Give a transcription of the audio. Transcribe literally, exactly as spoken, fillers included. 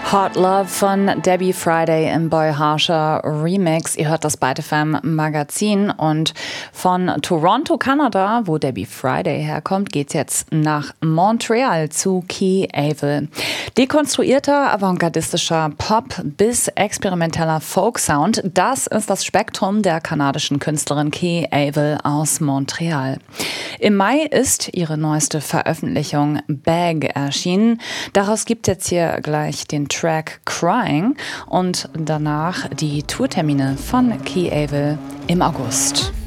Hot Love von Debbie Friday im Boy Harsher Remix. Ihr hört das Byte F M Magazin und von Toronto, Kanada, wo Debbie Friday herkommt, geht's jetzt nach Montreal zu Key Avil. Dekonstruierter, avantgardistischer Pop bis experimenteller Folk-Sound, das ist das Spektrum der kanadischen Künstlerin Key Avil aus Montreal. Im Mai ist ihre neueste Veröffentlichung Bag erschienen. Daraus gibt es jetzt hier gleich den Track Crying und danach die Tourtermine von Key Avil im August.